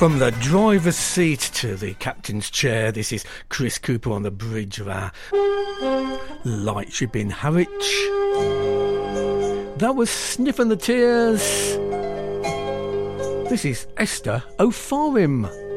From the driver's seat to the captain's chair, this is Chris Cooper on the bridge of our lightship in Harwich. That was Sniffing the Tears. This is Esther O'Forim.